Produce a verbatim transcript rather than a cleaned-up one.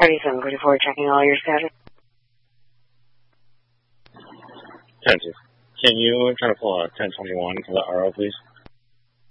thirty-seven thirty-four, checking all your status. ten two. Can you try to pull a ten twenty-one for the R O, please?